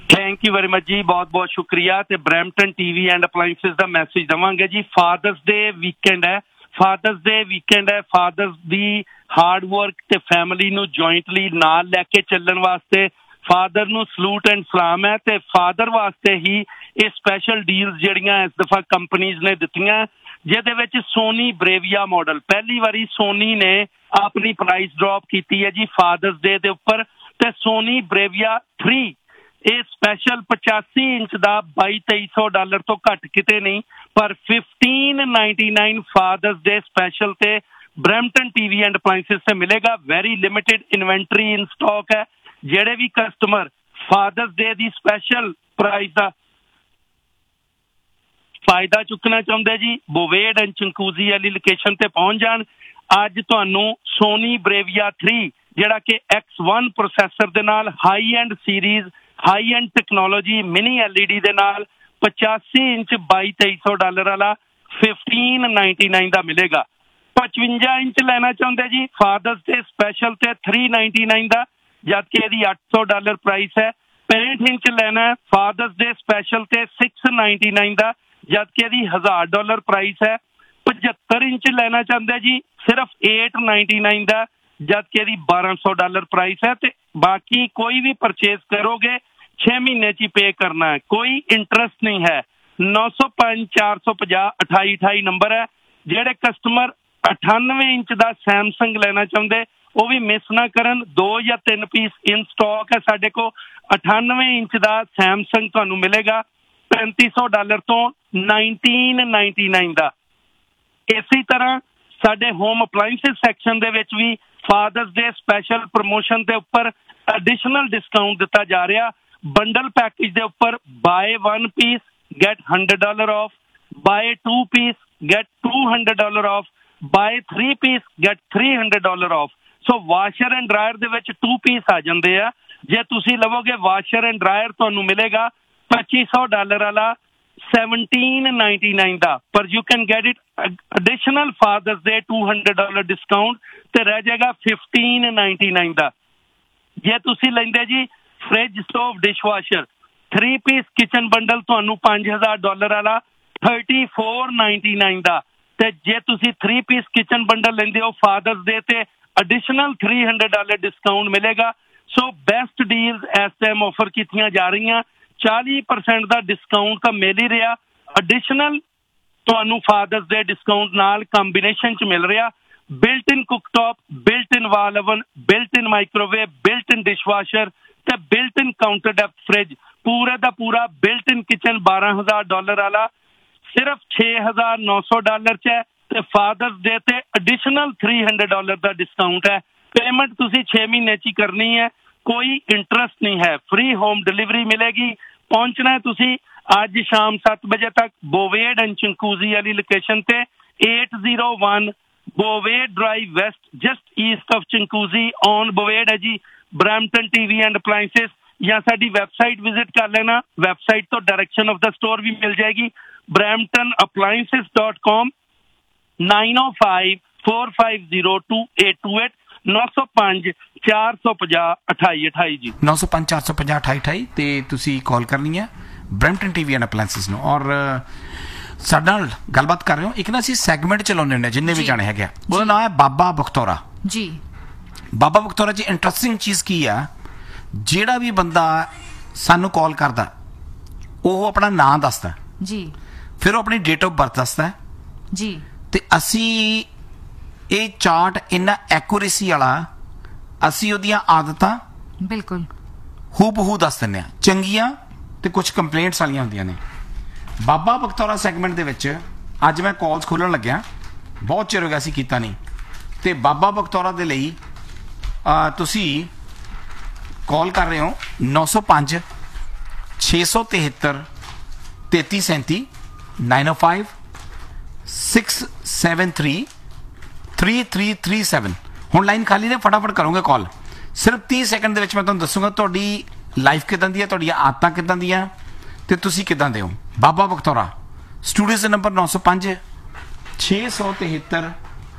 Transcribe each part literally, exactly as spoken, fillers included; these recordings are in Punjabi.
थैंक यू वेरी मच जी, बहुत बहुत शुक्रिया। ते ब्रैम्पटन टीवी एंड अपलाइंसिस का मैसेज देवांगे जी। फादर्स डे वीकेंड है, फादर्स डे वीकेंड है। फादर्स दी हार्ड वर्क ते फैमिली नू जॉइंटली नाल लैके चलण वास्ते फादर नू सलूट एंड सलाम है। ते फादर वास्ते ही ये स्पैशल डील्स जिहड़ियां इस दफा कंपनीज ने दित्तियां, जिहदे विच सोनी ब्रेविया मॉडल पहली वारी सोनी ने अपनी प्राइस ड्रॉप की है जी फादर्स डे के उपर। ते सोनी ब्रेविया थ्री ਇਹ ਸਪੈਸ਼ਲ ਪਚਾਸੀ ਇੰਚ ਦਾ ਬਾਈ ਤੇਈ ਸੌ ਡਾਲਰ ਤੋਂ ਘੱਟ ਕਿਤੇ ਨਹੀਂ, ਪਰ ਫਿਫਟੀਨ ਨਾਈਨਟੀ ਨਾਈਨ ਫਾਦਰਸ ਡੇ ਸਪੈਸ਼ਲ ਤੇ ਬਰੈਂਪਟਨ ਟੀਵੀ ਐਂਡ ਅਪਲਾਈਂਸਿਸ ਤੇ ਮਿਲੇਗਾ। ਵੈਰੀ ਲਿਮਿਟਿਡ ਇਨਵੈਂਟਰੀ ਇਨ ਸਟਾਕ ਹੈ। ਜਿਹੜੇ ਵੀ ਕਸਟਮਰ ਫਾਦਰਸ ਡੇ ਦੀ ਸਪੈਸ਼ਲ ਪ੍ਰਾਈਸ ਦਾ ਫਾਇਦਾ ਚੁੱਕਣਾ ਚਾਹੁੰਦੇ ਜੀ, ਬੋਵੇਡ ਐਂਡ ਚੰਕੂਜ਼ੀ ਵਾਲੀ ਲੋਕੇਸ਼ਨ ਤੇ ਪਹੁੰਚ ਜਾਣ। ਅੱਜ ਤੁਹਾਨੂੰ ਸੋਨੀ ਬਰੇਵੀਆ ਥ੍ਰੀ ਜਿਹੜਾ ਕਿ ਐਕਸ ਵਨ ਪ੍ਰੋਸੈਸਰ ਦੇ ਨਾਲ high end series high end technology mini L E D ਦੇ ਨਾਲ ਪਚਾਸੀ ਇੰਚ ਬਾਈ ਤੇਈ ਸੌ ਡਾਲਰ ਵਾਲਾ ਫਿਫਟੀਨ ਨਾਈਨਟੀ ਨਾਈਨ ਦਾ ਮਿਲੇਗਾ। ਪਚਵੰਜਾ ਇੰਚ ਲੈਣਾ ਚਾਹੁੰਦੇ ਜੀ ਫਾਦਰਸ ਡੇ ਸਪੈਸ਼ਲ ਤੇ ਥ੍ਰੀ ਨਾਈਨਟੀ ਨਾਈਨ ਦਾ, ਜਦਕਿ ਇਹਦੀ ਅੱਠ ਸੌ ਡਾਲਰ ਪ੍ਰਾਈਸ ਹੈ। ਪੈਂਹਠ ਇੰਚ ਲੈਣਾ ਫਾਦਰਸ ਡੇ ਸਪੈਸ਼ਲ ਤੇ ਸਿਕਸ ਨਾਈਨਟੀ ਨਾਈਨ ਦਾ, ਜਦਕਿ ਇਹਦੀ ਹਜ਼ਾਰ ਡਾਲਰ ਪ੍ਰਾਈਸ ਹੈ। ਪਝੱਤਰ ਇੰਚ ਲੈਣਾ ਚਾਹੁੰਦੇ ਜੀ ਸਿਰਫ ਏਟ ਨਾਈਨਟੀ ਨਾਈਨ ਦਾ, ਜਦਕਿ ਇਹਦੀ ਬਾਰਾਂ ਸੌ ਡਾਲਰ ਪ੍ਰਾਈਸ ਹੈ। ਤੇ ਬਾਕੀ ਕੋਈ ਵੀ ਪਰਚੇਸ ਕਰੋਗੇ ਛੇ ਮਹੀਨੇ 'ਚ ਹੀ ਪੇ ਕਰਨਾ ਹੈ, ਕੋਈ ਇੰਟਰਸਟ ਨਹੀਂ ਹੈ। ਨੌ ਸੌ ਪੰਜ ਚਾਰ ਸੌ ਪੰਜਾਹ ਅਠਾਈ ਅਠਾਈ ਨੰਬਰ ਹੈ। ਜਿਹੜੇ ਕਸਟਮਰ ਅਠਾਨਵੇਂ ਇੰਚ ਦਾ ਸੈਮਸੰਗ ਲੈਣਾ ਚਾਹੁੰਦੇ ਉਹ ਵੀ ਮਿਸ ਨਾ ਕਰਨ, ਦੋ ਜਾਂ ਤਿੰਨ ਪੀਸ ਇਨ ਸਟਾਕ ਹੈ ਸਾਡੇ ਕੋਲ। ਅਠਾਨਵੇਂ ਇੰਚ ਦਾ ਸੈਮਸੰਗ ਤੁਹਾਨੂੰ ਮਿਲੇਗਾ ਪੈਂਤੀ ਸੌ ਡਾਲਰ ਤੋਂ ਨਾਈਨਟੀਨ ਨਾਈਨਟੀ ਨਾਈਨ ਦਾ। ਇਸੇ ਤਰ੍ਹਾਂ ਸਾਡੇ ਹੋਮ ਅਪਲਾਈਂਸਿਸ ਸੈਕਸ਼ਨ ਦੇ ਵਿੱਚ ਵੀ ਫਾਦਰਸ ਡੇ ਸਪੈਸ਼ਲ ਪ੍ਰਮੋਸ਼ਨ ਦੇ ਉੱਪਰ ਐਡੀਸ਼ਨਲ ਡਿਸਕਾਊਂਟ ਦਿੱਤਾ ਜਾ ਰਿਹਾ। ਬੰਡਲ ਪੈਕੇਜ ਦੇ ਉੱਪਰ bye one piece get hundred dollar of, bye two piece get two hundred dollar of, by three piece get three hundred dollar of. So washer and dryer ਦੇ ਵਿੱਚ ਟੂ ਪੀਸ ਆ ਜਾਂਦੇ ਆ। ਜੇ ਤੁਸੀਂ ਲਵੋਗੇ ਵਾਸ਼ਰ ਐਂਡ ਡਰਾਇਰ ਤੁਹਾਨੂੰ ਮਿਲੇਗਾ ਪੱਚੀ ਸੌ ਡਾਲਰ ਵਾਲਾ ਸੈਵਨਟੀਨ ਨਾਈਨਟੀ ਨਾਈਨ ਦਾ, ਪਰ you can get it additional fathers day two hundred dollar discount ਤੇ ਰਹਿ ਜਾਏਗਾ ਫਿਫਟੀਨ ਨਾਈਨਟੀ ਨਾਈਨ ਦਾ। ਜੇ ਤੁਸੀਂ ਲੈਂਦੇ ਜੀ fridge stove dishwasher three piece kitchen bundle ਤੁਹਾਨੂੰ ਪੰਜ ਹਜ਼ਾਰ ਡਾਲਰ ਵਾਲਾ ਥਰਟੀ ਫੋਰ ਨਾਈਨਟੀ ਨਾਈਨ ਦਾ, ਤੇ ਜੇ ਤੁਸੀਂ ਥ੍ਰੀ ਪੀਸ ਕਿਚਨ ਬੰਡਲ ਲੈਂਦੇ ਹੋ ਫਾਦਰਸ ਡੇ ਤੇ additional three hundred dollar discount ਮਿਲੇਗਾ। ਸੋ ਬੈਸਟ ਡੀਲਸ ਇਸ ਟਾਈਮ ਆਫਰ ਕੀਤੀਆਂ ਜਾ ਰਹੀਆਂ। ਚਾਲੀ ਪਰਸੈਂਟ ਦਾ ਡਿਸਕਾਊਂਟ ਤਾਂ ਮਿਲ ਹੀ ਰਿਹਾ, ਐਡੀਸ਼ਨਲ ਤੁਹਾਨੂੰ ਫਾਦਰਸ ਡੇ ਡਿਸਕਾਊਂਟ ਨਾਲ ਕੰਬੀਨੇਸ਼ਨ 'ਚ ਮਿਲ ਰਿਹਾ। ਬਿਲਟ ਇਨ ਕੁਕਟੌਪ, ਬਿਲਟ ਇਨ ਵਾਲ ਓਵਨ, ਬਿਲਟ ਇਨ ਮਾਈਕ੍ਰੋਵੇਵ, ਬਿਲਟ ਇਨ ਡਿਸ਼ਵਾਸ਼ਰ ਤੇ ਬਿਲਟ ਇਨ ਕਾਊਂਟਰ ਡੈਪ ਫ੍ਰਿਜ, ਪੂਰੇ ਦਾ ਪੂਰਾ ਬਿਲਟ ਇਨ ਕਿਚਨ ਬਾਰਾਂ ਹਜ਼ਾਰ ਡਾਲਰ ਵਾਲਾ ਸਿਰਫ ਛੇ ਹਜ਼ਾਰ ਨੌ ਸੌ ਡਾਲਰ 'ਚ ਹੈ। ਤੇ ਫਾਦਰਸ ਡੇ ਤੇ ਐਡੀਸ਼ਨਲ ਥ੍ਰੀ ਹੰਡਰਡ ਡਾਲਰ ਦਾ ਡਿਸਕਾਊਂਟ ਹੈ। ਪੇਮੈਂਟ ਤੁਸੀਂ ਛੇ ਮਹੀਨੇ 'ਚ ਹੀ ਕਰਨੀ ਹੈ, ਕੋਈ ਇੰਟਰਸਟ ਨਹੀਂ ਹੈ। ਫ੍ਰੀ ਹੋਮ ਡਿਲੀਵਰੀ ਮਿਲੇਗੀ। ਪਹੁੰਚਣਾ ਤੁਸੀਂ ਅੱਜ ਸ਼ਾਮ ਸੱਤ ਵਜੇ ਤੱਕ ਬੋਵੇਡ ਐਂਡ ਚੰਕੂਜ਼ੀ ਵਾਲੀ ਲੋਕੇਸ਼ਨ ਤੇ eight zero one ਬੋਵੇਡ drive West, just East of ਚੰਕੂਜ਼ੀ on ਬੋਵੇਡ ਹੈ ਜੀ। ਬਰੈਂਪਟਨ ਟੀਵੀ ਐਂਡ ਅਪਲਾਈਂਸਿਸ, ਜਾਂ ਸਾਡੀ ਵੈਬਸਾਈਟ ਵਿਜ਼ਿਟ ਕਰ ਲੈਣਾ। ਵੈਬਸਾਈਟ ਤੋਂ ਡਾਇਰੈਕਸ਼ਨ ਆਫ ਦਾ ਸਟੋਰ ਵੀ ਮਿਲ ਜਾਏਗੀ ਬਰੈਂਪਟਨ ਅਪਲਾਈਂਸਿਸ ਡਾਟ ਕੌਮ। ਨਾਈਨ ਓ five four five zero two eight two eight ਨੌ ਸੌ ਪੰਜ ਚਾਰ ਸੌ ਪੰਜਾਹ ਅਠਾਈ ਅਠਾਈ ਜੀ, ਨੌ ਸੌ ਪੰਜ ਚਾਰ ਸੌ ਪੰਜਾਹ ਅਠਾਈ ਅਠਾਈ ਤੇ ਤੁਸੀਂ ਕਾਲ ਕਰਨੀ ਹੈ ਬਰੈਂਪਟਨ ਟੀਵੀ ਐਂਡ ਅਪਲਾਈਂਸਿਸ ਨੂੰ। ਔਰ ਸਾਡੇ ਨਾਲ ਗੱਲਬਾਤ ਕਰ ਰਹੇ ਹੋ। ਇੱਕ ਨਾ ਅਸੀਂ ਸੈਗਮੈਂਟ ਚਲਾਉਂਦੇ ਹੁੰਦੇ ਜਿੰਨੇ ਵੀ ਜਾਣੇ ਹੈਗੇ, ਉਹਦਾ ਨਾਮ ਹੈ ਬਾਬਾ ਬਖਤੌਰਾ ਜੀ। ਬਾਬਾ ਬਖਤੌਰਾ ਜੀ ਇੰਟਰਸਟਿੰਗ ਚੀਜ਼ ਕੀ ਆ, ਜਿਹੜਾ ਵੀ ਬੰਦਾ ਸਾਨੂੰ ਕਾਲ ਕਰਦਾ ਉਹ ਆਪਣਾ ਨਾਂ ਦੱਸਦਾ ਜੀ, ਫਿਰ ਉਹ ਆਪਣੀ ਡੇਟ ਆਫ ਬਰਥ ਦੱਸਦਾ ਜੀ, ਤੇ ਅਸੀਂ ਇਹ ਚਾਰਟ ਇੰਨਾ ਐਕੂਰੇਸੀ ਵਾਲਾ ਅਸੀਂ ਉਹਦੀਆਂ ਆਦਤਾਂ ਬਿਲਕੁਲ ਹੂ ਬਹੂ ਦੱਸ ਦਿੰਦੇ ਹਾਂ, ਚੰਗੀਆਂ ਤੇ ਕੁਝ ਕੰਪਲੇਂਟਸ ਵਾਲੀਆਂ ਹੁੰਦੀਆਂ ਨੇ। ਬਾਬਾ ਬਖਤੌਰਾ ਸੈਗਮੈਂਟ ਦੇ ਵਿੱਚ ਅੱਜ ਮੈਂ ਕਾਲਸ ਖੋਲ੍ਹਣ ਲੱਗਿਆ, ਬਹੁਤ ਚਿਰ ਹੋ ਗਿਆ ਸੀ ਕੀਤਾ ਨਹੀਂ, ਤੇ ਬਾਬਾ ਬਖਤੌਰਾ ਦੇ ਲਈ ਤੁਸੀਂ ਕਾਲ ਕਰ ਰਹੇ ਹੋ ਨੌ ਸੌ ਪੰਜ ਛੇ ਸੌ ਤਿਹੱਤਰ ਤੇਤੀ ਸੈਂਤੀ ਨਾਈਨ ਓ five six seven three three three three seven. ਹੁਣ ਲਾਈਨ ਖਾਲੀ ਨੇ, ਫਟਾਫਟ ਕਰੋਗੇ ਕਾਲ। ਸਿਰਫ ਤੀਹ ਸੈਕਿੰਡ ਦੇ ਵਿੱਚ ਮੈਂ ਤੁਹਾਨੂੰ ਦੱਸੂਗਾ ਤੁਹਾਡੀ ਲਾਈਫ ਕਿੱਦਾਂ ਦੀ ਹੈ, ਤੁਹਾਡੀਆਂ ਆਦਤਾਂ ਕਿੱਦਾਂ ਦੀਆਂ ਤੇ ਤੁਸੀਂ ਕਿੱਦਾਂ ਦੇ ਹੋ। ਬਾਬਾ ਬਖਤੌਰਾ ਸਟੂਡੀਓ ਦੇ ਨੰਬਰ ਨੌ ਸੌ ਪੰਜ ਛੇ ਸੌ ਤਿਹੱਤਰ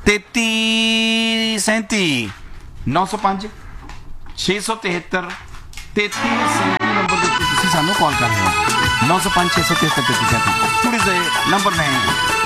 ਤੇਤੀ ਸੈਂਤੀ ਨੌ ਸੌ ਪੰਜ ਛੇ ਸੌ ਤਿਹੱਤਰ ਤੇਤੀ ਸੈਂਤੀ ਨੰਬਰ ਦੇ ਉੱਤੇ ਤੁਸੀਂ ਸਾਨੂੰ ਨੂੰ ਕਾਲ ਕਰ ਰਹੇ ਹੋ। ਨੌ ਸੌ ਪੰਜ ਛੇ ਸੌ ਤਿਹੱਤਰ ਤੇਤੀ ਸੈਂਤੀ ਥੋੜੇ ਜਿਹੇ ਨੰਬਰ ਨੇ